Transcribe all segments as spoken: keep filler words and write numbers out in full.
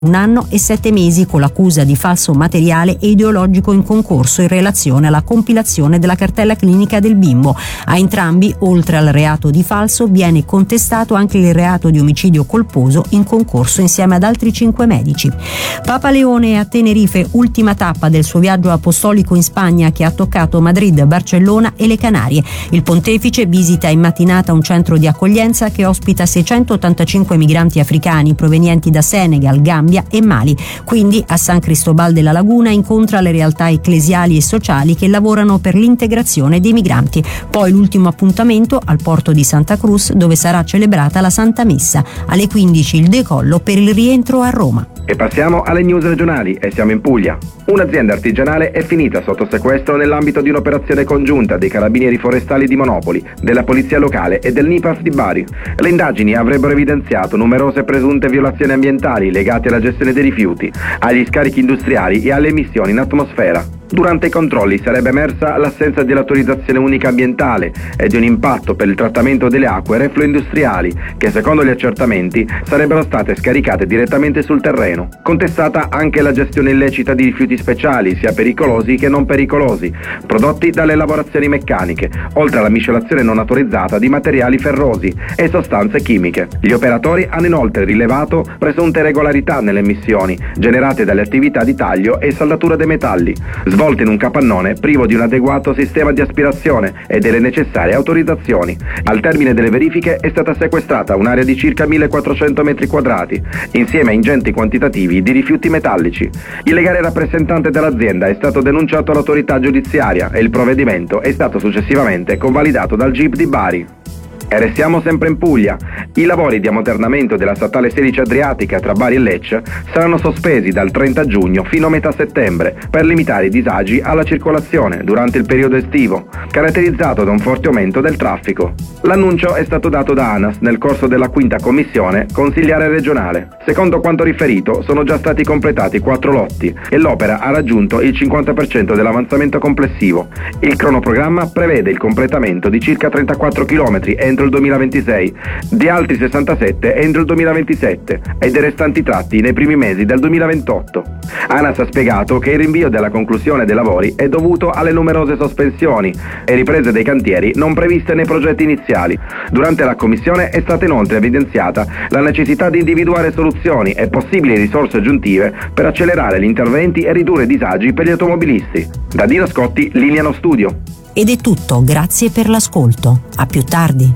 un anno e sette mesi con l'accusa di falso materiale e ideologico in concorso in relazione alla compilazione della cartella clinica del bimbo. A entrambi, oltre al reato di falso, viene contestato anche il reato di omicidio colposo in concorso insieme ad altri cinque medici. Papa Leone a Tenerife, ultima tappa del suo viaggio apostolico in Spagna che ha toccato Madrid, Barcellona e le Canarie. Il pontefice visita in mattinata un centro di accoglienza che ospita seicentottantacinque migranti africani provenienti da Senegal, Gambia e Mali. Quindi a San Cristobal della Laguna incontra le realtà ecclesiali e sociali che lavorano per l'integrazione dei migranti. Poi l'ultimo appuntamento al porto di Santa Cruz, dove sarà celebrata la Santa Messa. Alle quindici il decollo per il rientro a Roma. E passiamo alle news regionali e siamo in Puglia. Un'azienda artigianale è finita sotto sequestro nell'ambito di un'operazione congiunta dei carabinieri forestali di Monopoli, della polizia locale e del N I P A F di Bari. Le indagini avrebbero evidenziato numerose presunte violazioni ambientali legate alla gestione dei rifiuti, agli scarichi industriali e alle emissioni in atmosfera. Durante i controlli sarebbe emersa l'assenza dell'autorizzazione unica ambientale e di un impatto per il trattamento delle acque refluo-industriali che, secondo gli accertamenti, sarebbero state scaricate direttamente sul terreno. Contestata anche la gestione illecita di rifiuti speciali, sia pericolosi che non pericolosi, prodotti dalle lavorazioni meccaniche, oltre alla miscelazione non autorizzata di materiali ferrosi e sostanze chimiche. Gli operatori hanno inoltre rilevato presunte irregolarità nelle emissioni generate dalle attività di taglio e saldatura dei metalli, svolte in un capannone privo di un adeguato sistema di aspirazione e delle necessarie autorizzazioni. Al termine delle verifiche è stata sequestrata un'area di circa millequattrocento metri quadrati, insieme a ingenti quantitativi di rifiuti metallici. Il legale rappresentante dell'azienda è stato denunciato all'autorità giudiziaria e il provvedimento è stato successivamente convalidato dal G I P di Bari. E restiamo sempre in Puglia. I lavori di ammodernamento della statale sedici Adriatica tra Bari e Lecce saranno sospesi dal trenta giugno fino a metà settembre per limitare i disagi alla circolazione durante il periodo estivo, caratterizzato da un forte aumento del traffico. L'annuncio è stato dato da ANAS nel corso della quinta commissione consiliare regionale. Secondo quanto riferito, sono già stati completati quattro lotti e l'opera ha raggiunto il cinquanta per cento dell'avanzamento complessivo. Il cronoprogramma prevede il completamento di circa trentaquattro chilometri entro il duemilaventisei, di altri sessantasette entro il duemilaventisette e dei restanti tratti nei primi mesi del duemilaventotto. ANAS ha spiegato che il rinvio della conclusione dei lavori è dovuto alle numerose sospensioni e riprese dei cantieri non previste nei progetti iniziali. Durante la commissione è stata inoltre evidenziata la necessità di individuare soluzioni e possibili risorse aggiuntive per accelerare gli interventi e ridurre i disagi per gli automobilisti. Da Dino Scotti, Lignano Studio. Ed è tutto, grazie per l'ascolto. A più tardi.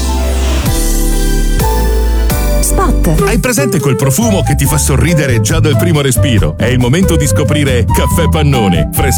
Spot. Hai presente quel profumo che ti fa sorridere già dal primo respiro? È il momento di scoprire Caffè Pannone, fresco